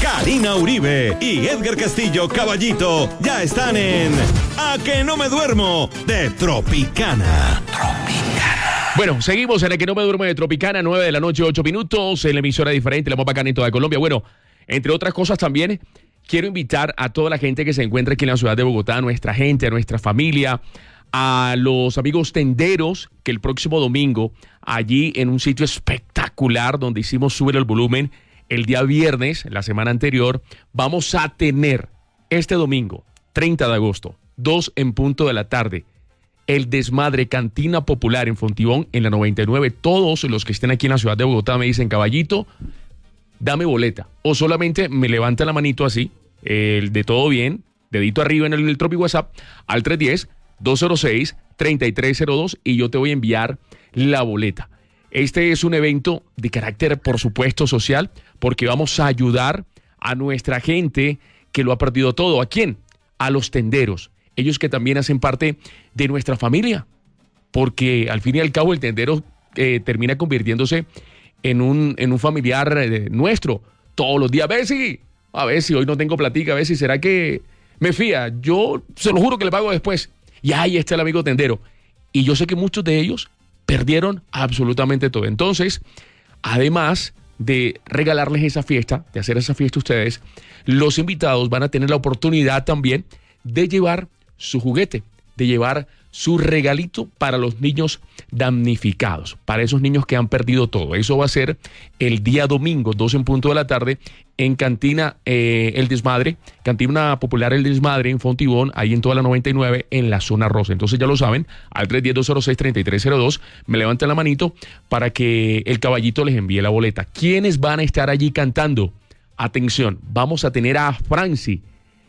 Karina Uribe y Edgar Castillo Caballito ya están en A Que No Me Duermo de Tropicana. Bueno, seguimos en A Que No Me Duermo de Tropicana, 9 de la noche, 8 minutos, en la emisora diferente, la más bacana en toda Colombia. Bueno, entre otras cosas también, quiero invitar a toda la gente que se encuentra aquí en la ciudad de Bogotá, a nuestra gente, a nuestra familia, a los amigos tenderos, que el próximo domingo, allí en un sitio espectacular donde hicimos Subir el Volumen, el día viernes, la semana anterior, vamos a tener este domingo, 30 de agosto, 2 en punto de la tarde, el Desmadre Cantina Popular en Fontibón, en la 99. Todos los que estén aquí en la ciudad de Bogotá me dicen, Caballito, dame boleta. O solamente me levanta la manito así, el de todo bien, dedito arriba en el Tropi WhatsApp, al 310-206-3302 y yo te voy a enviar la boleta. Este es un evento de carácter, por supuesto, social, porque vamos a ayudar a nuestra gente que lo ha perdido todo. ¿A quién? A los tenderos. Ellos que también hacen parte de nuestra familia, porque al fin y al cabo el tendero termina convirtiéndose en un familiar nuestro. Todos los días, a ver si hoy no tengo platica, a ver si será que me fía. Yo se lo juro que le pago después. Y ahí está el amigo tendero. Y yo sé que muchos de ellos perdieron absolutamente todo. Entonces, además de regalarles esa fiesta, de hacer esa fiesta a ustedes, los invitados van a tener la oportunidad también de llevar su juguete, de llevar su regalito para los niños damnificados, para esos niños que han perdido todo. Eso va a ser el día domingo, 2 en punto de la tarde, en Cantina El Desmadre, Cantina Popular El Desmadre en Fontibón, ahí en toda la 99, en la zona rosa. Entonces ya lo saben, al 310-206-3302, me levantan la manito para que el Caballito les envíe la boleta. ¿Quiénes van a estar allí cantando? Atención, vamos a tener a Franci,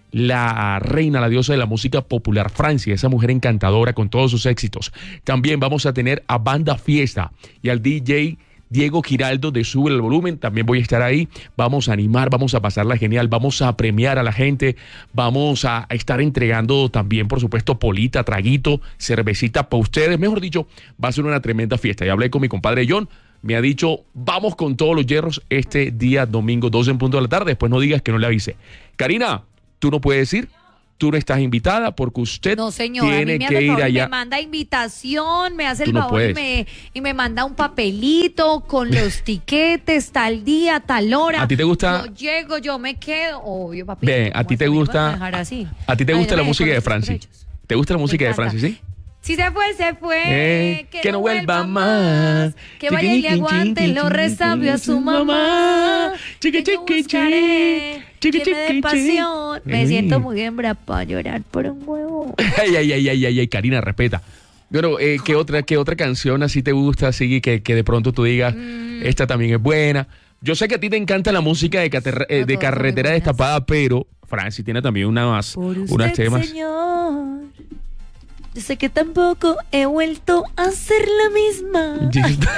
la reina, la diosa de la música popular, Francia, esa mujer encantadora con todos sus éxitos. También vamos a tener a Banda Fiesta y al DJ Diego Giraldo de Sube el Volumen. También voy a estar ahí. Vamos a animar, vamos a pasarla genial, vamos a premiar a la gente, vamos a estar entregando también, por supuesto, polita, traguito, cervecita para ustedes. Mejor dicho, va a ser una tremenda fiesta. Ya hablé con mi compadre John, me ha dicho, vamos con todos los hierros este día domingo, 2 en punto de la tarde. Después no digas que no le avise. Karina, tú no puedes ir, tú no estás invitada porque usted no, señor, tiene que ir allá. Me manda invitación, me hace tú el no favor y me manda un papelito con los tiquetes, tal día, tal hora. ¿A ti te gusta? Yo llego, yo me quedo, obvio, papi. Ve, ¿a ti te gusta? ¿A ti te gusta la música de Franci? ¿Te gusta la música de Franci, sí? Si se fue, se fue. Que no vuelva más. Que vaya y le aguante los resabios a su mamá. Que yo buscaré que me dé pasión. Me siento muy hembra para llorar por un huevo. Ay, Karina, respeta. Bueno, ¿qué otra canción así te gusta? Así que de pronto tú digas, esta también es buena. Yo sé que a ti te encanta la música de Carretera Destapada, pero Franci tiene también unas temas. Señor, yo sé que tampoco he vuelto a ser la misma.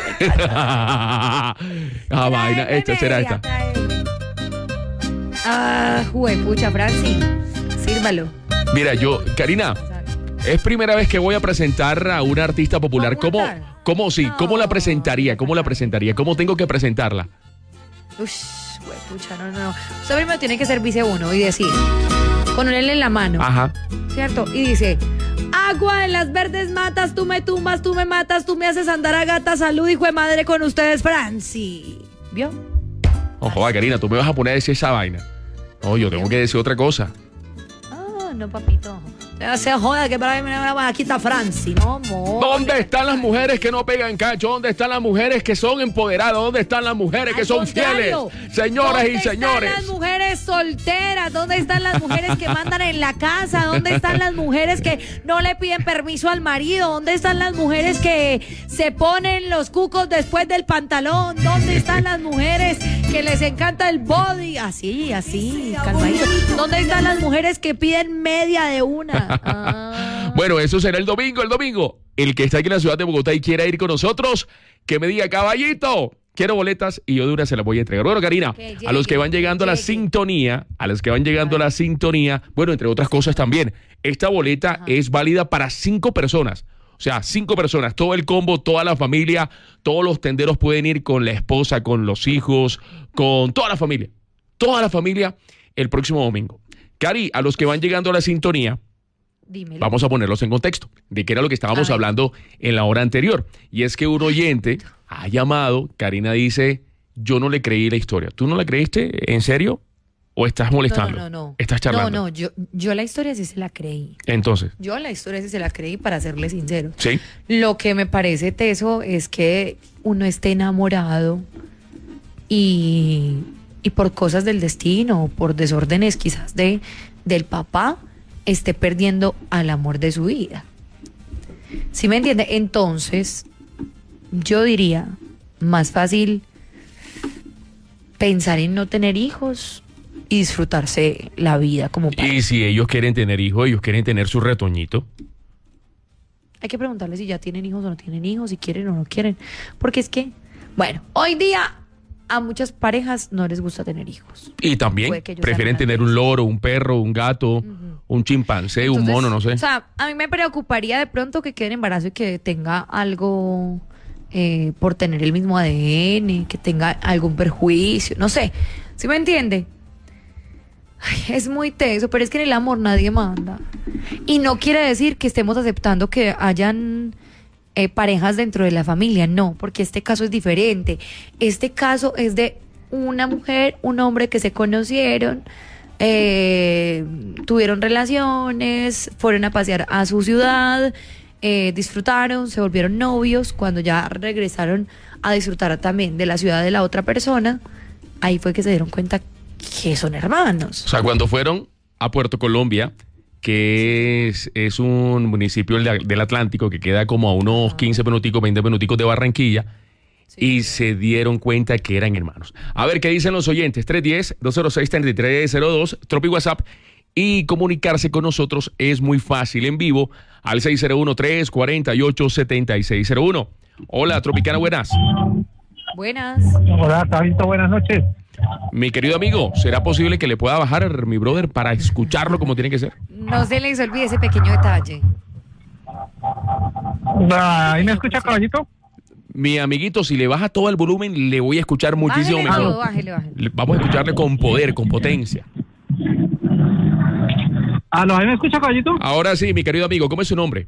Vaina, esta será esta. Juepucha, Franci, sírvalo. Mira, Karina, es primera vez que voy a presentar a una artista popular. ¿Cómo la presentaría? ¿Cómo tengo que presentarla? Juepucha, no. Usted primero tiene que servirse uno y decir, con un L en la mano. Ajá. ¿Cierto? Y dice, agua en las verdes matas, tú me tumbas, tú me matas, tú me haces andar a gata, salud, hijo de madre, con ustedes, Franci. ¿Vio? Ojo, Karina, tú me vas a poner a decir esa vaina. No, yo tengo que decir otra cosa. No, papito. Se joda que para mí me van a quitar Franci, no, amor. ¿Dónde están las mujeres que no pegan cacho? ¿Dónde están las mujeres que son empoderadas? ¿Dónde están las mujeres que son fieles? Señoras y señores. ¿Dónde están las mujeres solteras? ¿Dónde están las mujeres que mandan en la casa? ¿Dónde están las mujeres que no le piden permiso al marido? ¿Dónde están las mujeres que se ponen los cucos después del pantalón? ¿Dónde están las mujeres que les encanta el body? Así, calmadito. ¿Dónde están las mujeres que piden media de una? Bueno, eso será el domingo. El que está aquí en la ciudad de Bogotá y quiera ir con nosotros, que me diga, Caballito, quiero boletas y yo de una se las voy a entregar. Bueno, Karina, a los que van llegando a la sintonía, bueno, entre otras cosas también, esta boleta es válida para 5 personas. O sea, 5 personas, todo el combo, toda la familia, todos los tenderos pueden ir con la esposa, con los hijos, con toda la familia. toda la familia el próximo domingo. Cari, a los que van llegando a la sintonía, Dímelo. vamos a ponerlos en contexto de qué era lo que estábamos hablando en la hora anterior. Y es que un oyente ha llamado, Karina dice, yo no le creí la historia. ¿Tú no la creíste? ¿En serio? ¿O estás molestando? No. ¿Estás charlando? No, yo la historia sí se la creí. Entonces, Yo la historia sí se la creí, para serle sincero. ¿sí? Lo que me parece teso es que uno esté enamorado y por cosas del destino, por desórdenes quizás del papá, esté perdiendo al amor de su vida. ¿Sí me entiende? Entonces, yo diría, más fácil pensar en no tener hijos y disfrutarse la vida como padre. Y si ellos quieren tener hijos, ellos quieren tener su retoñito. Hay que preguntarles si ya tienen hijos o no tienen hijos, si quieren o no quieren. Porque es que, bueno, hoy día a muchas parejas no les gusta tener hijos. Y también Puede que ellos prefieren sean tener un loro, un perro, un gato, un chimpancé, un Entonces, mono, no sé. O sea, a mí me preocuparía de pronto que quede en embarazo y que tenga algo por tener el mismo ADN, que tenga algún perjuicio, no sé. ¿Sí me entiende? Ay, es muy teso, pero es que en el amor nadie manda. Y no quiere decir que estemos aceptando que hayan parejas dentro de la familia, no, porque este caso es diferente. Este caso es de una mujer, un hombre que se conocieron, tuvieron relaciones, fueron a pasear a su ciudad, disfrutaron, se volvieron novios. Cuando ya regresaron a disfrutar también de la ciudad de la otra persona, ahí fue que se dieron cuenta que son hermanos. O sea, cuando fueron a Puerto Colombia, que es un municipio del Atlántico que queda como a unos 15 minuticos, 20 minuticos de Barranquilla, y se dieron cuenta que eran hermanos. A ver, ¿qué dicen los oyentes? 310-206-3302, Tropi WhatsApp, y comunicarse con nosotros es muy fácil en vivo al 601-348-7601. Hola, Tropicana, buenas. Buenas. Hola, Tabito, buenas noches. Mi querido amigo, ¿será posible que le pueda bajar mi brother para escucharlo como tiene que ser? No se les olvide ese pequeño detalle. ¿Ahí me escucha, caballito? Mi amiguito, si le baja todo el volumen, le voy a escuchar muchísimo Bájele mejor. todo, bájele. Vamos a escucharle con poder, con potencia. ¿Aló, ahí me escucha, caballito? Ahora sí, mi querido amigo, ¿cómo es su nombre?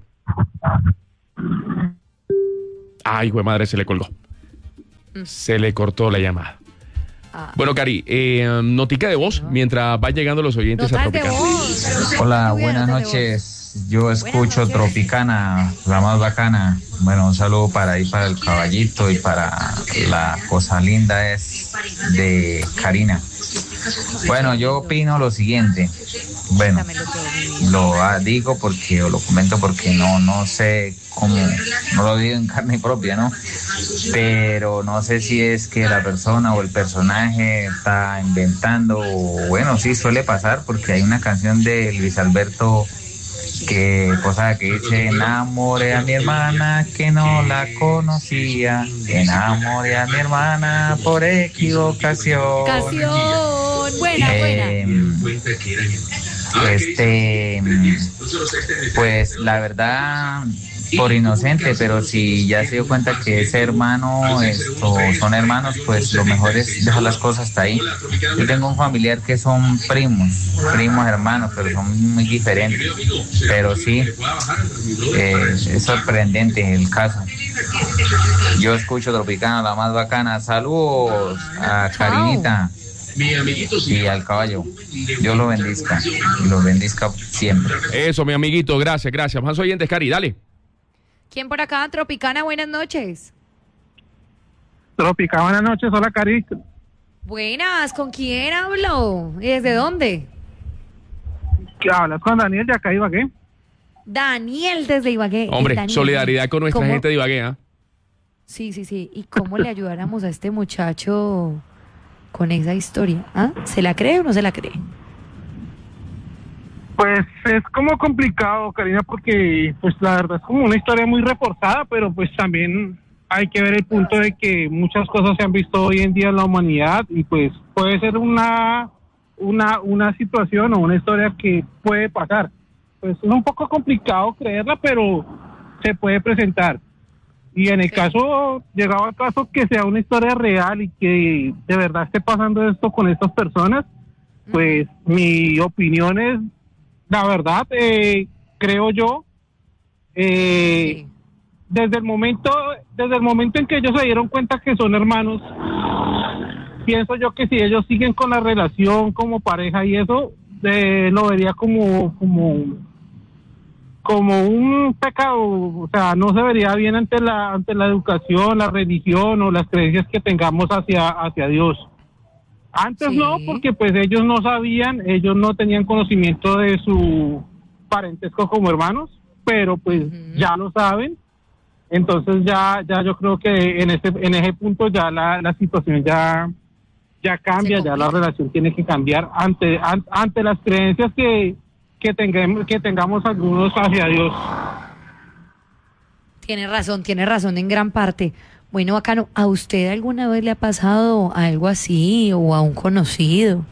Ay, güey madre, se le colgó. Se le cortó la llamada. Bueno, Cari, notica de voz mientras van llegando los oyentes a Notas de Tropicana. voz. Hola, Lluvia, buenas notas de noches. Yo escucho noches. Tropicana, la más bacana. Bueno, un saludo para ahí, para el caballito y para la cosa linda es de Karina. Bueno, yo opino lo siguiente. Bueno, Cuéntamelo todo, mi vida. digo porque, o lo comento porque no sé cómo, no lo digo en carne propia, ¿no? Pero no sé si es que la persona o el personaje está inventando, o bueno, sí suele pasar porque hay una canción de Luis Alberto que dice: enamoré a mi hermana que no la conocía, enamoré a mi hermana por equivocación. Buena. Pues la verdad, por inocente, pero si ya se dio cuenta que ese hermano, son hermanos, pues lo mejor es dejar las cosas hasta ahí. Yo tengo un familiar que son primos hermanos, pero son muy diferentes. Pero sí, es sorprendente el caso. Yo escucho Tropicana, la más bacana. Saludos a Karinita y al caballo. Dios lo bendizca y lo bendizca siempre. Eso, mi amiguito, gracias. Más oyentes, Cari, dale. ¿Quién por acá? Tropicana, buenas noches. Tropicana, buenas noches. Hola, Cari. Buenas, ¿con quién hablo? ¿Y desde dónde? ¿Qué hablas con Daniel de acá de Ibagué? Daniel desde Ibagué. Hombre, Daniel, solidaridad con nuestra ¿cómo? gente de Ibagué, ¿ah? Sí. ¿Y cómo le ayudáramos a este muchacho con esa historia? ¿Ah? ¿Se la cree o no se la cree? Pues es como complicado, Karina, porque pues la verdad es como una historia muy reforzada, pero pues también hay que ver el punto de que muchas cosas se han visto hoy en día en la humanidad y pues puede ser una situación o una historia que puede pasar. Pues es un poco complicado creerla, pero se puede presentar. Y en el caso, llegado al caso que sea una historia real y que de verdad esté pasando esto con estas personas, pues mi opinión es, la verdad, creo yo, Sí. desde el momento en que ellos se dieron cuenta que son hermanos, pienso yo que si ellos siguen con la relación como pareja y eso, lo vería como un pecado, o sea, no se vería bien ante la educación, la religión o las creencias que tengamos hacia Dios. Antes Sí. no, porque pues ellos no sabían, ellos no tenían conocimiento de su parentesco como hermanos, pero pues ya lo saben. Entonces ya yo creo que en ese punto ya la situación ya cambia, ya la relación tiene que cambiar ante las creencias que tengamos algunos hacia Dios. Tiene razón en gran parte. Bueno, bacano, ¿a usted alguna vez le ha pasado algo así o a un conocido?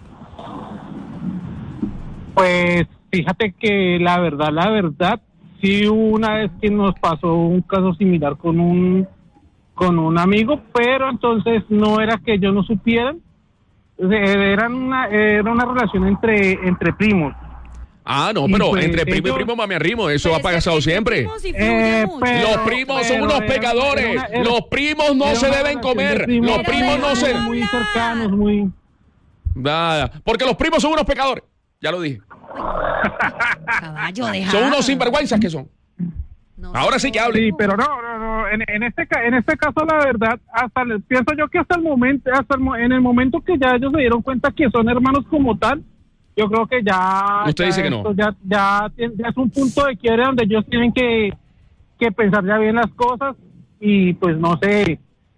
Pues fíjate que la verdad, sí hubo una vez que nos pasó un caso similar con un amigo, pero entonces no era que ellos no supieran, era una relación entre primos. Ah, no, Y pero pues entre primo y ellos- primo mame arrimo, eso ha Pero es que pasado entre siempre. primos influye mucho. Los primos son unos pecadores. Los primos no se deben comer. Los Pero primos no se... déjalo muy hablar. cercanos, muy... Nada, porque los primos son unos pecadores. Ya lo dije. Caballo, deja. Son unos sinvergüenzas que son. No, Ahora sí que hable. Sí, pero no. En este caso, la verdad, pienso yo que hasta el momento, en el momento que ya ellos se dieron cuenta que son hermanos como tal, yo creo que ya... Usted ya dice que no. esto ya es un punto de quiebre donde ellos tienen que pensar ya bien las cosas y pues no sé,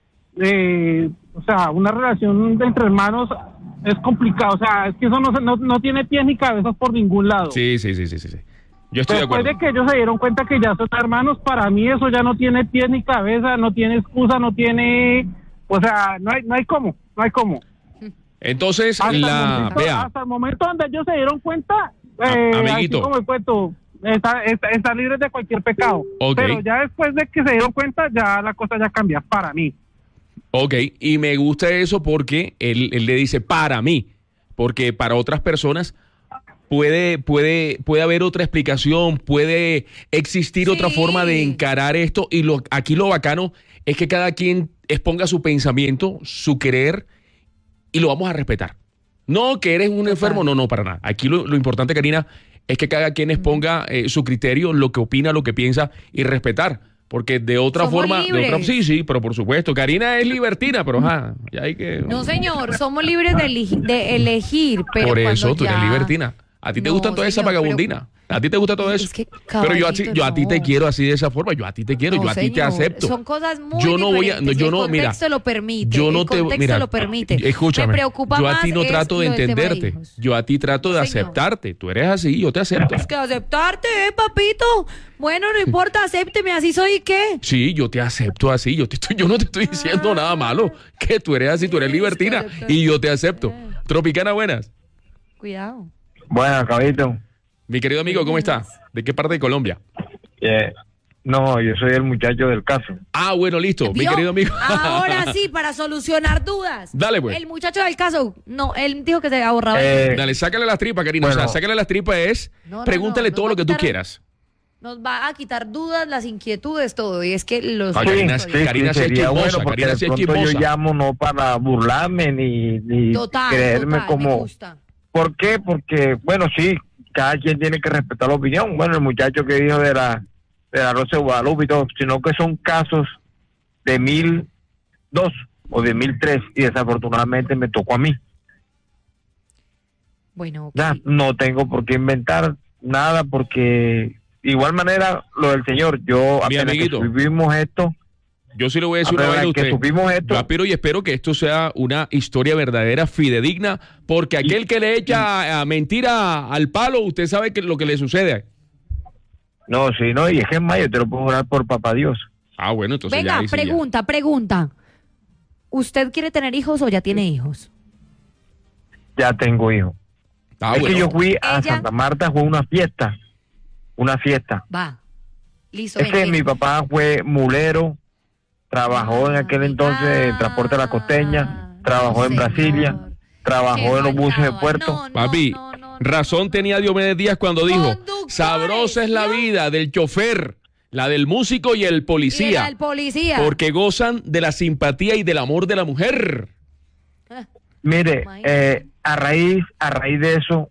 o sea, una relación entre hermanos es complicado, o sea, es que eso no tiene pies ni cabezas por ningún lado. Sí. Yo estoy de Después acuerdo. de que ellos se dieron cuenta que ya son hermanos, para mí eso ya no tiene pies ni cabeza, no tiene excusa, no tiene, o sea, no hay cómo. Entonces, Hasta el momento donde ellos se dieron cuenta, amiguito. así como el cuento, están libres de cualquier pecado. Ok. Pero ya después de que se dieron cuenta, ya la cosa ya cambia para mí. Ok, y me gusta eso porque él le dice para mí, porque para otras personas puede haber otra explicación, puede existir otra Sí. forma de encarar esto y aquí lo bacano es que cada quien exponga su pensamiento, su querer y lo vamos a respetar. No que eres un enfermo, no, para nada. Aquí lo importante, Karina, es que cada quien exponga su criterio, lo que opina, lo que piensa y respetar. Porque de otra Somos forma, libres. Sí, pero por supuesto, Karina es libertina, pero ya hay que... No, señor, somos libres de elegir, pero por cuando eso tú eres ya- libertina. A ti te No, gusta toda esa señor, vagabundina. A ti te gusta todo eso. Es que, pero yo a ti caballito, te no. quiero así de esa forma. Yo a ti te quiero, No, yo a ti te señor, acepto. Son cosas muy Yo no voy a, diferentes, yo el no, mira, contexto lo permite. yo no el te, contexto mira, lo permite. escúchame, Me preocupa yo a más ti no es trato de lo del tema de entenderte, hijos. yo a ti trato de No, señor. aceptarte. Tú eres así, yo te acepto. Es que aceptarte, papito. Bueno, no importa, acépteme, así soy, ¿y qué? Sí, yo te acepto así. Yo no te estoy diciendo nada malo. Que tú eres así, tú eres libertina y yo te acepto. Tropicana, buenas. Cuidado. Bueno, caballito. Mi querido amigo, ¿cómo está? ¿De qué parte de Colombia? No, yo soy el muchacho del caso. Ah, bueno, listo, mi ¿Vio? querido amigo. Ahora sí, para solucionar dudas. Dale, pues. El muchacho del caso, no, él dijo que se había borrado. Dale, sácale las tripas, Karina. O sea, Bueno. sácale las tripas es, No, pregúntale no todo va lo a que tú quitar- quieras. Nos va a quitar dudas, las inquietudes, todo. Y es que los... Ay, Karina, Sí, Karina sí es sería chismosa, bueno porque Karina de sí es pronto yo chismosa. llamo no para burlarme ni Total, creerme me como... gusta. ¿Por qué? Porque, bueno, sí, cada quien tiene que respetar la opinión. Bueno, el muchacho que dijo de la Rosa de Guadalupe y todo, sino que son casos de 1002 o de 1003 y desafortunadamente me tocó a mí. Bueno, ok. Ya, no tengo por qué inventar nada porque igual manera lo del señor, yo Mi apenas que amiguito. vivimos esto, Yo sí le voy a decir una apenas vaina a que usted. supimos Yo esto, aspiro y espero que esto sea una historia verdadera, fidedigna, porque aquel que le echa a mentira al palo, usted sabe que lo que le sucede. no, sí, no, y es que es mayo, te lo puedo jurar por papá Dios. Ah, bueno, entonces Venga, ya ahí sí ya. pregunta. ¿Usted quiere tener hijos o ya tiene hijos? Ya tengo hijos. Ah, es bueno. que yo fui a Ella- Santa Marta, fue una fiesta. Va. Listo, Es que ven. mi papá fue mulero trabajó en aquel entonces en Transporte de la Costeña, trabajó en Brasilia, trabajó en los buses de puerto. Papi, razón tenía Diomedes Díaz cuando dijo, Conductores, sabrosa es la ¿no? vida del chofer, la del músico y el policía. El policía. Porque gozan de la simpatía y del amor de la mujer. Mire, a raíz de eso,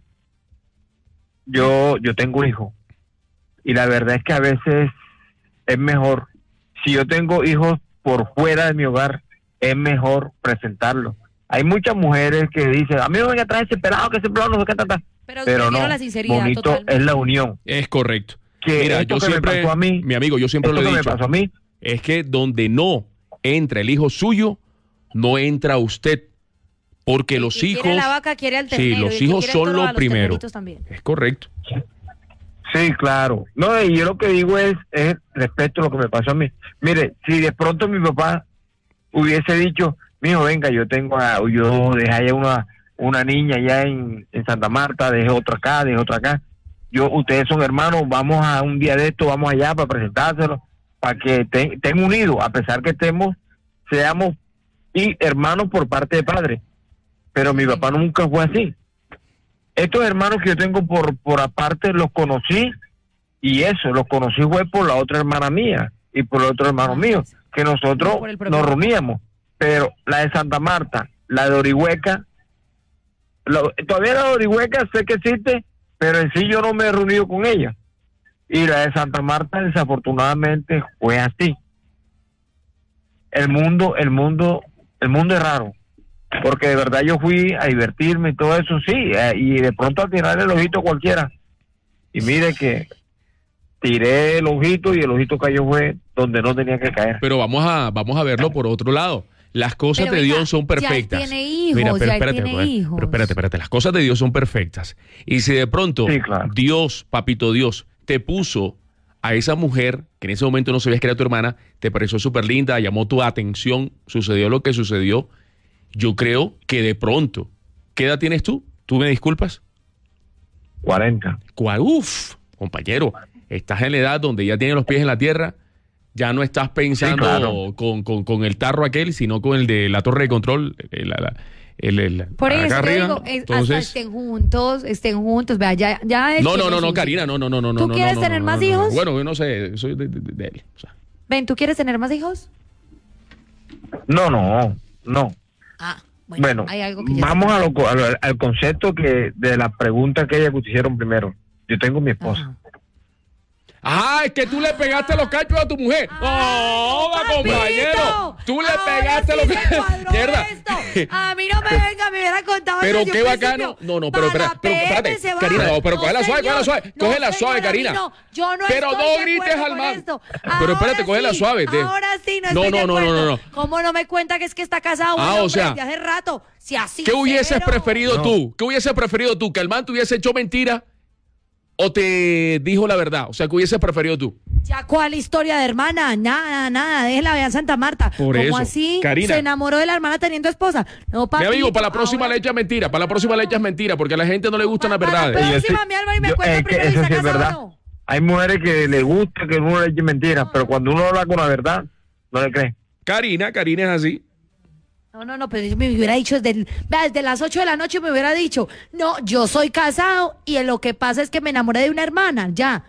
yo tengo hijos. Y la verdad es que a veces es mejor, si yo tengo hijos por fuera de mi hogar, es mejor presentarlos. Hay muchas mujeres que dicen, a mí me venga a traer ese pelado, que ese pelado no sé qué tanta. Pero no, la sinceridad, bonito totalmente. es la unión. Es correcto. Que Mira, esto yo que me siempre, pasó a mí, mi amigo, yo siempre lo esto he que dicho, me pasó a mí, es que donde no entra el hijo suyo, no entra usted. Porque los Y hijos... quiere la vaca, quiere al sí, ternero, y los el que hijos quiere son todo a lo los primero. terneritos también. Es correcto. sí, claro. No, y yo lo que digo es respecto a lo que me pasó a mí. Mire, si de pronto mi papá hubiese dicho, mijo, venga, yo dejé allá una niña allá en Santa Marta, dejé otra acá, ustedes son hermanos, vamos a un día de esto, vamos allá para presentárselo, para que estén unidos, a pesar que seamos hermanos por parte de padre. Pero mi papá nunca fue así. Estos hermanos que yo tengo por aparte los conocí, y los conocí fue por la otra hermana mía y por el otro hermano mío, que nosotros nos reuníamos. Pero la de Santa Marta, la de Orihueca, todavía la de Orihueca sé que existe, pero en sí yo no me he reunido con ella. Y la de Santa Marta desafortunadamente fue así. El mundo es raro. Porque de verdad yo fui a divertirme y todo eso, sí, y de pronto a tirar el ojito cualquiera. Y mire que tiré el ojito y el ojito cayó fue donde no tenía que caer. Pero vamos a verlo por otro lado. Las cosas Pero de venga, Dios son perfectas. ya tiene hijos, Mira, pero ya espérate, tiene hijos. pero espérate. Las cosas de Dios son perfectas. Y si de pronto Sí, claro. Dios, papito Dios, te puso a esa mujer, que en ese momento no sabías que era tu hermana, te pareció súper linda, llamó tu atención, sucedió lo que sucedió, yo creo que de pronto, ¿qué edad tienes tú? ¿Tú me disculpas? 40. Uf, compañero, estás en la edad donde ya tienes los pies en la tierra, ya no estás pensando claro. con el tarro aquel, sino con el de la torre de control, Por acá eso te arriba. digo, Entonces, hasta estén juntos, vea, ya no, Karina, no. ¿Tú quieres tener más hijos? Bueno, yo no sé, soy de él. O sea. Ven, ¿tú quieres tener más hijos? No. Ah, Bueno, hay algo que ya vamos al concepto de la pregunta que ella te hicieron primero. Yo tengo mi esposa. Es que tú le pegaste los cachos a tu mujer. ¡Oh, compañero! Tú le pegaste los cachos. Mierda. A mí no me venga, me hubiera contado. Pero desde qué un bacano. principio. No, pero espérate. Karina, pero cógela suave, cógela suave, Karina. Yo no pero estoy no de grites acuerdo al con man. esto. Pero espérate, Ahora cógela sí, suave. Ahora sí, no estoy de acuerdo. No. ¿Cómo no me cuenta que es que está casado? O sea, desde hace rato. Si así. ¿Qué hubieses severo. preferido tú? ¿Qué hubieses preferido tú? ¿Que el man te hubiese hecho mentira o te dijo la verdad? O sea, ¿qué hubieses preferido tú? Ya, ¿cuál historia de hermana? Nada, déjela, vean Santa Marta. Por ¿Cómo eso, así? Karina. Se enamoró de la hermana teniendo esposa. No, Mi amigo, papito, para la próxima ahora- le echas mentira. Para la próxima le echas mentira, porque a la gente no le gustan las verdades. Para la Y yo próxima, sí- mi Álvaro, y me yo- cuenta es que primero si eso está sí es casado verdad. o no. Hay mujeres que le gusta que uno le eche mentiras, pero cuando uno habla con la verdad, no le cree. Karina es así. No, pero yo me hubiera dicho desde las 8 de la noche me hubiera dicho, no, yo soy casado y lo que pasa es que me enamoré de una hermana, ya.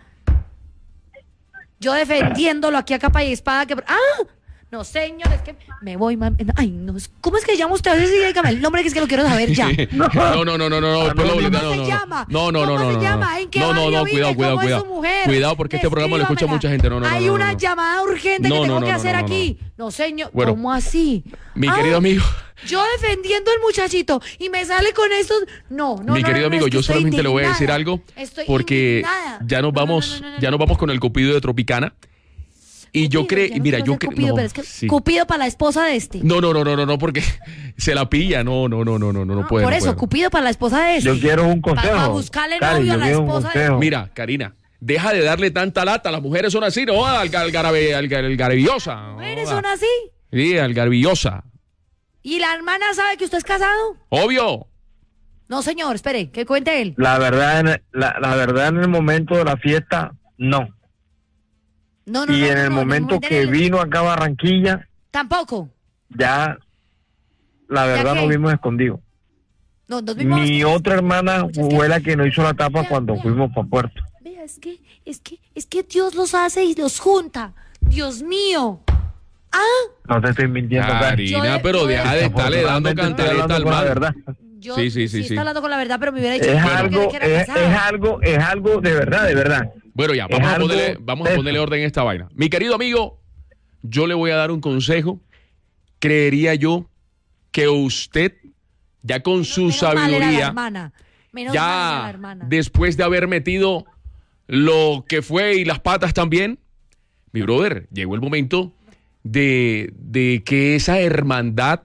Yo defendiéndolo aquí a capa y espada que... No, señor, es que me voy, ay, no, ¿cómo es que llama usted? Sí, dígame el nombre que es que lo quiero saber ya. No. Después lo- ¿Cómo se llama? No. ¿Cómo se llama? ¿En qué barrio vive? ¿Cómo es su mujer? Cuidado, porque este programa lo escucha Escríbamela. mucha gente. No. Hay una llamada urgente No, que tengo no, que no, hacer no. aquí. No, señor, Bueno, ¿cómo así? Mi querido amigo. Yo defendiendo al muchachito y me sale con estos. No. Mi querido amigo, es que yo estoy solamente le voy a decir indignada. algo, Estoy porque indignada. ya nos vamos, No. ya nos vamos con el Cupido de Tropicana. Y yo creo, Ya no mira, quiero yo ser creo, Cupido, no, pero es que sí. Cupido para la esposa de este. No, porque se la pilla, no puede. Por no eso, puede. Cupido para la esposa de este. Yo quiero un consejo. Para buscarle Cari, novio a yo la quiero un esposa de... consejo. Mira, Karina, deja de darle tanta lata, las mujeres son así, no, algarabiosa. ¿Mujeres son así? Sí, algarabiosa. ¿Y la hermana sabe que usted es casado? Obvio. No, señor, espere, que cuente él. La verdad, la verdad en el momento de la fiesta, no. No, Y en el momento que vino acá a Barranquilla, Tampoco. Ya, la verdad, qué? nos vimos escondidos. No, nos vimos. Mi otra hermana fue la que nos hizo la tapa Vea, cuando vea. fuimos para Puerto. Vea, es que Dios los hace y los junta. Dios mío. Ah, No te estoy mintiendo, Cari. Karina, Yo- pero yo- deja de estarle dando Afortunadamente estoy cantaleta hablando al con la mal. verdad. yo Sí. está hablando con la verdad, pero me hubiera dicho Es que algo, que era casado. es algo de verdad. Bueno, ya, Es algo vamos a de ponerle eso. orden a esta vaina. Mi querido amigo, yo le voy a dar un consejo. Creería yo que usted, ya con su Menos mal era la sabiduría, hermana. Menos mal era la ya hermana. después de haber metido lo que fue y las patas también, mi brother, llegó el momento de que esa hermandad,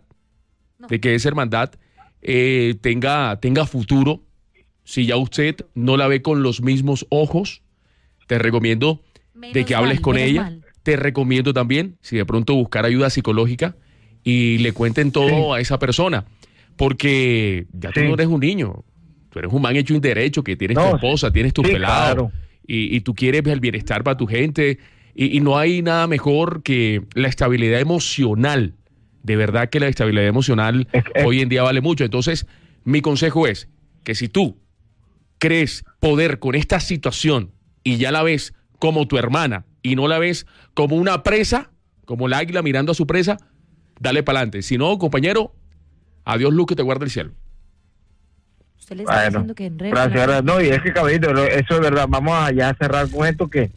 tenga futuro. Si ya usted no la ve con los mismos ojos, te recomiendo de Menos que hables mal, con menos ella. mal. Te recomiendo también, si de pronto buscar ayuda psicológica y le cuenten todo a esa persona, porque ya tú Sí. no eres un niño, tú eres un man hecho y derecho, que tienes tu No, esposa, tienes tu sí, pelado, claro. y tú quieres el bienestar para tu gente, y no hay nada mejor que la estabilidad emocional. De verdad que la estabilidad emocional hoy en día vale mucho. Entonces, mi consejo es que si tú crees poder con esta situación y ya la ves como tu hermana y no la ves como una presa, como el águila mirando a su presa, dale para adelante. Si no, compañero, adiós luz que te guarde el cielo. Usted le está Bueno, diciendo que en gracias. No, y es que, caballito, eso es verdad. Vamos allá a cerrar con esto que,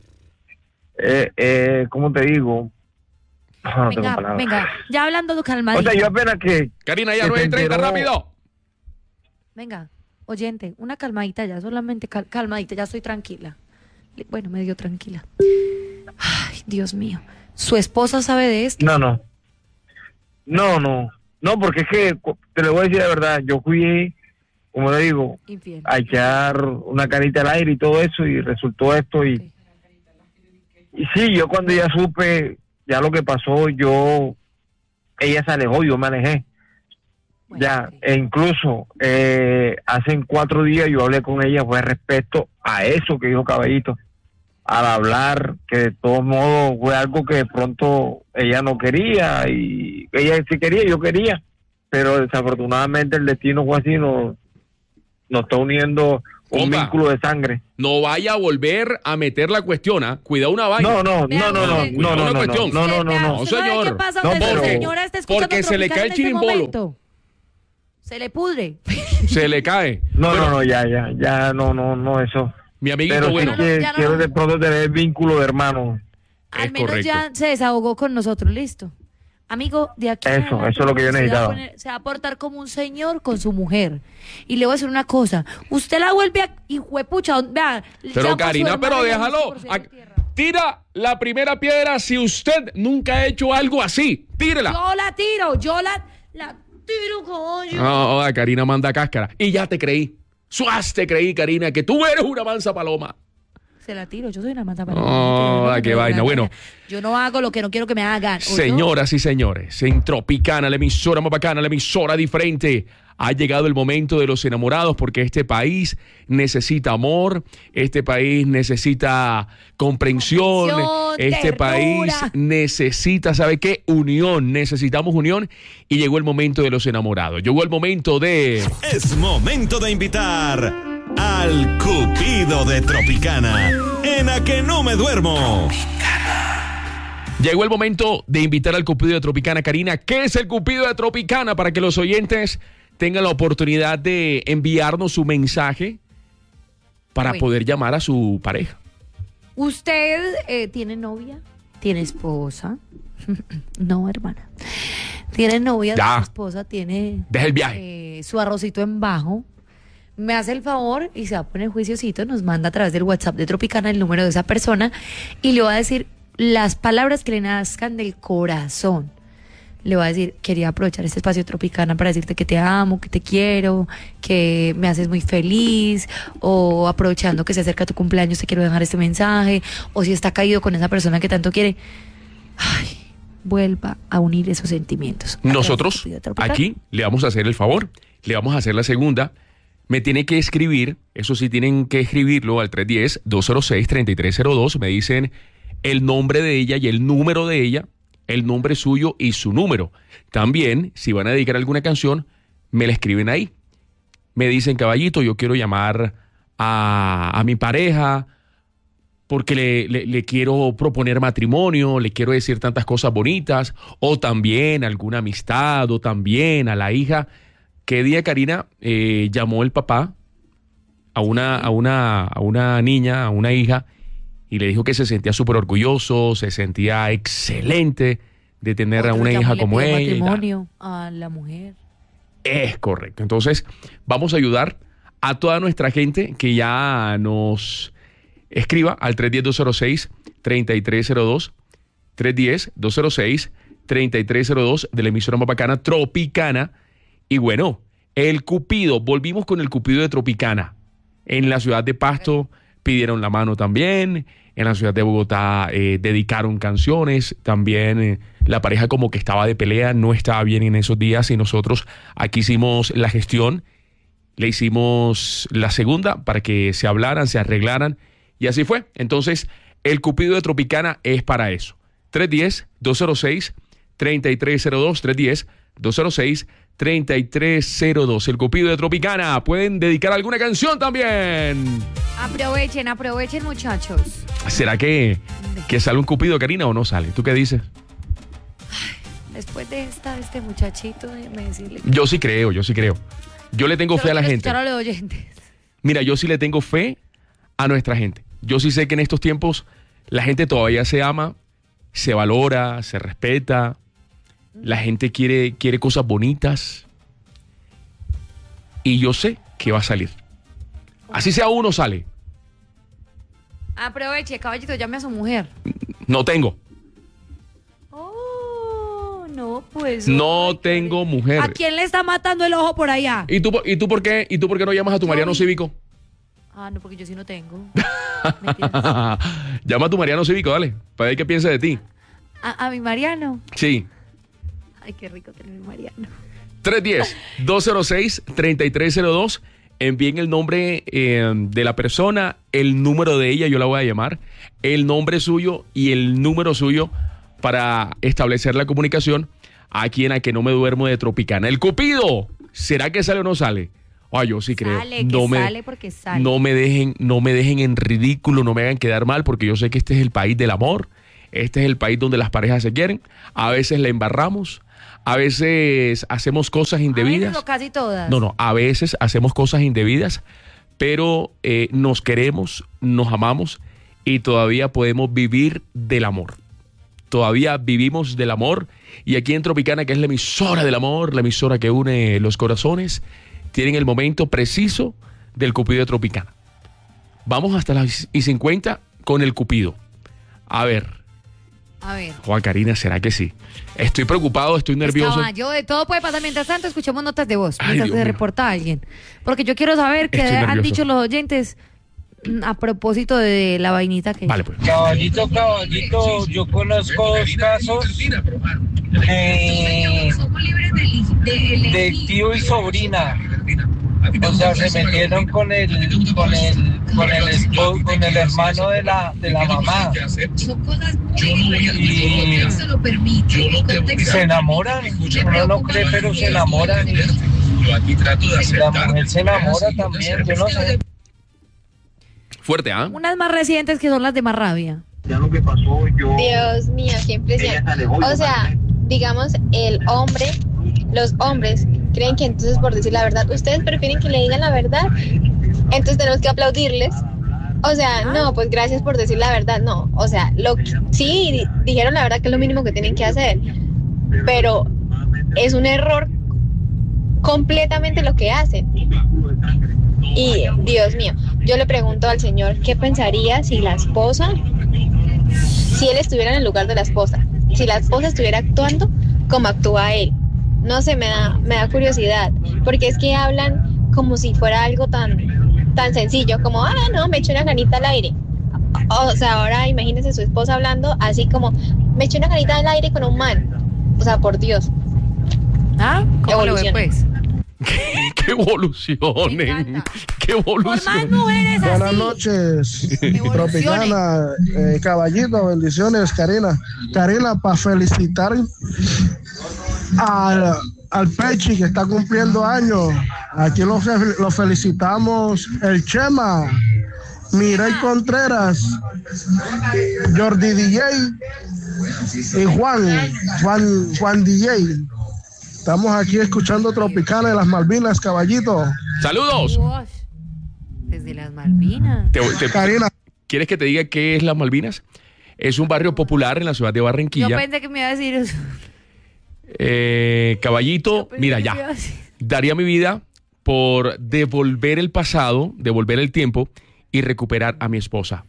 ¿cómo te digo? No tengo palabras. Venga, ya hablando de O calmadito. sea, yo apenas que... Karina, ya que se 9:30, enteró- rápido. Venga, oyente, una calmadita ya, solamente calmadita, ya estoy tranquila. Bueno, medio tranquila. Ay, Dios mío. ¿Su esposa sabe de esto? No, porque es que, te lo voy a decir la verdad, yo fui, como le digo, Infiel. a echar una carita al aire y todo eso, y resultó esto, y, Ok. y sí, yo cuando ya supe ya lo que pasó, ella se alejó, yo me alejé. Bueno, Ya, ok. e incluso hace 4 días yo hablé con ella, fue respecto a eso que dijo Caballito, al hablar, que de todos modos fue algo que de pronto ella no quería, y ella sí quería, yo quería, pero desafortunadamente el destino fue así, nos está uniendo un Compa. vínculo de sangre. No vaya a volver a meter la cuestión, ¿ah? Cuidado una vaina. No, No, señor. ¿Qué pasa? No, Usted, pero- señora, está escuchando porque se le Tropicana cae el en este chirimbolo. momento. Se le pudre. Se le cae. No, Bueno, no, eso. mi amiguito, Pero bueno, sí que Ya no. quiero de pronto tener vínculo de hermano. Al Es menos correcto. ya se desahogó con nosotros, listo. Amigo, de aquí en Eso adelante es lo que yo se va a necesitaba. se va a portar como un señor con su mujer. Y le voy a decir una cosa. Usted la vuelve a... Hijuepucha, vea. pero llama a su Karina, hermana pero y le déjalo. dice por cielo y tierra. Tira la primera piedra si usted nunca ha hecho algo así. Tírela. Yo la tiro, la tiro, coño. No, Karina manda cáscara. Y ya te creí. Suaz te creí, Karina, que tú eres una mansa paloma. Se la tiro, yo soy una mata para Oh, qué vaina. Bueno. Yo no hago lo que no quiero que me hagan. ¿o no? Señoras y señores, en Tropicana, la emisora más bacana, la emisora diferente, ha llegado el momento de los enamorados porque este país necesita amor, este país necesita comprensión, este ternura. país necesita, ¿sabe qué? Unión, necesitamos unión y llegó el momento de los enamorados, llegó el momento de... Es momento de invitar al Cupido de Tropicana en A Que No Me Duermo. Llegó el momento de invitar al Cupido de Tropicana. Karina, ¿qué es el Cupido de Tropicana? Para que los oyentes tengan la oportunidad de enviarnos su mensaje para Bueno. poder llamar a su pareja. ¿Usted tiene novia? ¿Tiene esposa? No, hermana. ¿Tiene novia? Ya. ¿Tiene esposa? ¿Tiene Deja el viaje. su arrocito en bajo? Me hace el favor y se va a poner juiciosito, nos manda a través del WhatsApp de Tropicana el número de esa persona y le va a decir las palabras que le nazcan del corazón. Le va a decir, quería aprovechar este espacio de Tropicana para decirte que te amo, que te quiero, que me haces muy feliz, o aprovechando que se acerca tu cumpleaños te quiero dejar este mensaje, o si está caído con esa persona que tanto quiere, ay, vuelva a unir esos sentimientos. Nosotros aquí le vamos a hacer el favor, le vamos a hacer la segunda. Me tiene que escribir, eso sí tienen que escribirlo al 310-206-3302, me dicen el nombre de ella y el número de ella el nombre suyo y su número. También, si van a dedicar alguna canción, me la escriben ahí. Me dicen, caballito, yo quiero llamar a mi pareja porque le quiero proponer matrimonio, le quiero decir tantas cosas bonitas, o también alguna amistad, o también a la hija. ¿Qué día, Karina, llamó el papá a una niña, a una hija, y le dijo que se sentía súper orgulloso, se sentía excelente de tener a una hija como ella? Matrimonio a la mujer. Es correcto. Entonces, vamos a ayudar a toda nuestra gente que ya nos escriba al 310-206-3302, 310-206-3302 de la emisora más bacana, Tropicana. Y bueno, el Cupido, volvimos con el Cupido de Tropicana. En la ciudad de Pasto pidieron la mano también, en la ciudad de Bogotá dedicaron canciones, también la pareja como que estaba de pelea, no estaba bien en esos días y nosotros aquí hicimos la gestión, le hicimos la segunda para que se hablaran, se arreglaran y así fue. Entonces, el Cupido de Tropicana es para eso. 310-206-3302, 310-206-3302. El Cupido de Tropicana. Pueden dedicar alguna canción también. Aprovechen, muchachos. ¿Será que sale un Cupido, Karina, o no sale? ¿Tú qué dices? Después de este muchachito, déjame decirle. Yo sí creo. Yo le tengo fe a la gente. A los oyentes. Mira, yo sí le tengo fe a nuestra gente. Yo sí sé que en estos tiempos la gente todavía se ama, se valora, se respeta. La gente quiere cosas bonitas. Y yo sé que va a salir. Así sea uno, sale. Aproveche, caballito, llame a su mujer. No tengo. Oh, no, pues. No tengo mujer. ¿A quién le está matando el ojo por allá? ¿Y tú por qué no llamas a tu Mariano Cívico? Ah, no, porque yo sí no tengo. Llama a tu Mariano Cívico, dale, para ver qué piensa de ti. ¿A mi Mariano? Sí. Ay, qué rico tener mi Mariano. 310-206-3302. Envíen el nombre de la persona, el número de ella, yo la voy a llamar, el nombre suyo y el número suyo para establecer la comunicación aquí en A Que No Me Duermo de Tropicana. El Cupido, ¿será que sale o no sale? Ay, yo sí creo. Sale porque sale. No me dejen en ridículo, no me hagan quedar mal, porque yo sé que este es el país del amor, este es el país donde las parejas se quieren, a veces la embarramos, a veces hacemos cosas indebidas. A veces o casi todas. No, a veces hacemos cosas indebidas, pero nos queremos, nos amamos y todavía podemos vivir del amor. Todavía vivimos del amor y aquí en Tropicana, que es la emisora del amor, la emisora que une los corazones, tienen el momento preciso del Cupido de Tropicana. Vamos hasta las 50 con el Cupido. A ver. Juan, Karina, ¿será que sí? Estoy preocupado, estoy nervioso. Yo de todo puede pasar. Mientras tanto, escuchemos notas de voz. Mientras se reporta a alguien. Porque yo quiero saber qué han dicho los oyentes a propósito de la vainita que... Vale, pues. Caballito, yo conozco dos casos de tío y sobrina. O sea, se metieron con el hermano de la mamá. Y se enamoran. Uno no cree, pero se enamoran. Y la mujer se enamora también, yo no sé. Fuerte, ¿ah? Unas más recientes que son las de más rabia. Dios mío, qué impresión. O sea, digamos, los hombres creen que entonces por decir la verdad, ustedes prefieren que le digan la verdad, entonces tenemos que aplaudirles. O sea, no, pues gracias por decir la verdad, no. O sea, sí dijeron la verdad que es lo mínimo que tienen que hacer, pero es un error completamente lo que hacen. Y Dios mío, yo le pregunto al Señor qué pensaría si él estuviera en el lugar de la esposa, si la esposa estuviera actuando como actúa él. No sé, me da curiosidad, porque es que hablan como si fuera algo tan sencillo, como, no, me eché una canita al aire. O sea, ahora imagínese su esposa hablando así como, me eché una canita al aire con un man. O sea, por Dios. ¿Cómo lo ve, pues? Que evolucionen. Que Por más evolucionen. mujeres Buenas así. noches, Evolucionen. Tropicana, Caballito, bendiciones, Karina. Karina, para felicitar al Pechi que está cumpliendo años. Aquí lo felicitamos, el Chema, Mireille Contreras, Jordi DJ y Juan DJ. Estamos aquí escuchando Tropicana de las Malvinas, Caballito. Saludos. Dios, desde las Malvinas. Karina. ¿Quieres que te diga qué es Las Malvinas? Es un barrio popular en la ciudad de Yo Barranquilla. pensé que me iba a decir eso. Caballito, Yo pensé mira que me iba ya. a decir. Daría mi vida por devolver el pasado, devolver el tiempo y recuperar a mi esposa.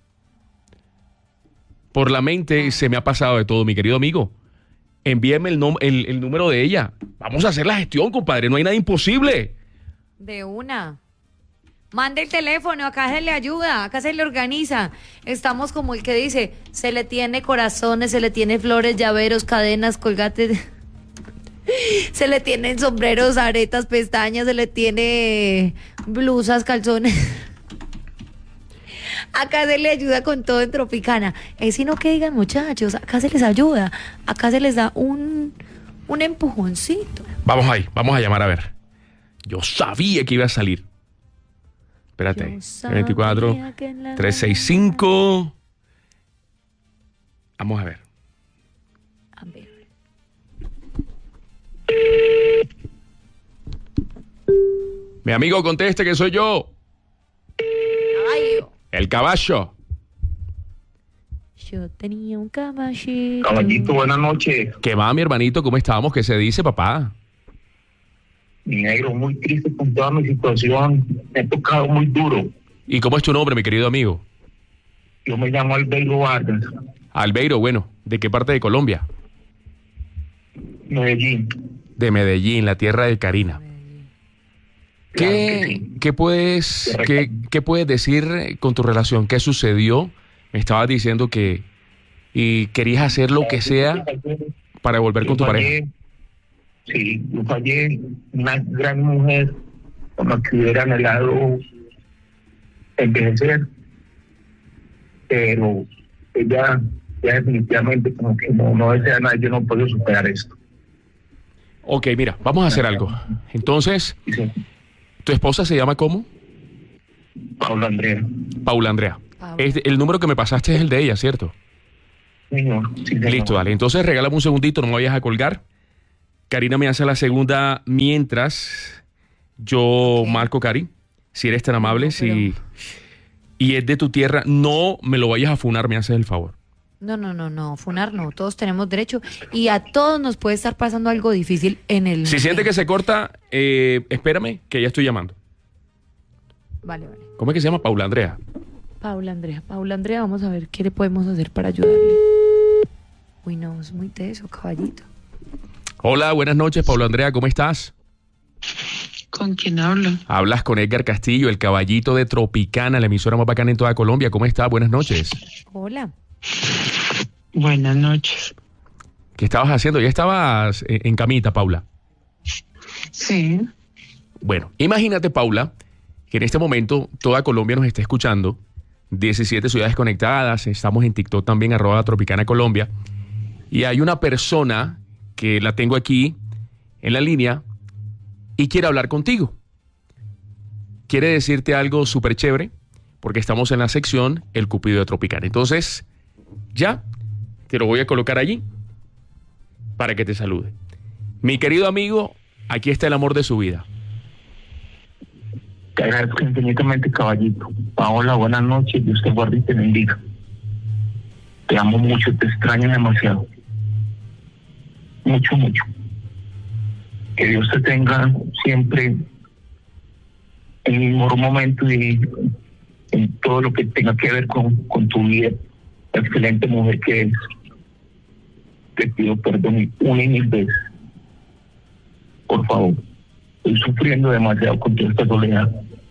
Por la mente se me ha pasado de todo, mi querido amigo. Envíeme el número de ella. Vamos a hacer la gestión, compadre. No hay nada imposible. De una. Mande el teléfono, acá se le ayuda, acá se le organiza. Estamos como el que dice, se le tiene corazones, se le tiene flores, llaveros, cadenas, colgates. Se le tienen sombreros, aretas, pestañas, se le tiene blusas, calzones. Acá se le ayuda con todo en Tropicana. Es sino que digan, muchachos, acá se les ayuda, acá se les da un empujoncito. Vamos ahí, vamos a llamar a ver. Yo sabía que iba a salir. Espérate. Yo sabía 24 que en la 365. Vamos a ver. A ver. Mi amigo, conteste que soy yo. Ay, El caballo. yo tenía un caballito. Caballito, buenas noches. ¿Qué va, mi hermanito? ¿Cómo estamos? ¿Qué se dice, papá? Mi negro, muy triste con toda mi situación. Me he tocado muy duro. ¿Y cómo es tu nombre, mi querido amigo? Yo me llamo Albeiro Vargas, Albeiro, bueno. ¿De qué parte de Colombia? Medellín. De Medellín, la tierra de Karina. Claro que sí. ¿Qué puedes decir con tu relación? ¿Qué sucedió? Me estabas diciendo que y querías hacer lo que sea para volver con tu pareja. Sí, yo fallé. Una gran mujer con la que hubiera anhelado envejecer, pero ella ya definitivamente como que no desea nada. Yo no puedo superar esto. Ok, mira, vamos a hacer algo. Entonces, Sí. ¿tu esposa se llama cómo? Paula Andrea. Paula Andrea. El número que me pasaste es el de ella, ¿cierto? Señor. Sí, señor. Listo, dale. Entonces regálame un segundito, no me vayas a colgar. Karina me hace la segunda mientras yo marco, Cari. Si eres tan amable, si y es de tu tierra, no me lo vayas a funar, me haces el favor. No, funar no, todos tenemos derecho y a todos nos puede estar pasando algo difícil en el... Si siente que se corta, espérame, que ya estoy llamando. Vale. ¿Cómo es que se llama? Paula Andrea. Paula Andrea, vamos a ver qué le podemos hacer para ayudarle. Uy, no, es muy teso, caballito. Hola, buenas noches, Paula Andrea, ¿cómo estás? ¿Con quién hablo? Hablas con Edgar Castillo, el caballito de Tropicana, la emisora más bacana en toda Colombia. ¿Cómo estás? Buenas noches. Hola. Buenas noches. ¿Qué estabas haciendo? ¿Ya estabas en camita, Paula? Sí. Bueno, imagínate, Paula, que en este momento toda Colombia nos está escuchando. 17 ciudades conectadas. Estamos en TikTok también, @Tropicana Colombia. Y hay una persona que la tengo aquí en la línea y quiere hablar contigo. Quiere decirte algo súper chévere porque estamos en la sección El Cupido de Tropicana. Entonces, ya te lo voy a colocar allí para que te salude. Mi querido amigo, aquí está el amor de su vida. Te agradezco infinitamente, caballito. Paola, buenas noches. Dios te guarde y te bendiga. Te amo mucho, te extraño demasiado. Mucho, mucho. Que Dios te tenga siempre en el mejor momento y en todo lo que tenga que ver con tu vida. La excelente mujer que eres. Te pido perdón una y mil veces. Por favor. Estoy sufriendo demasiado con toda esta soledad.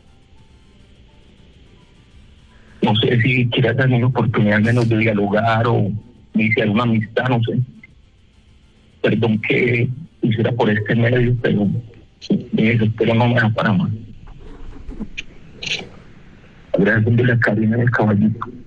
No sé si quieras darme una oportunidad menos de dialogar o iniciar una amistad, no sé. Perdón que hiciera por este medio, pero Y eso, pero no me da para más. Gracias a la Karina del Caballito.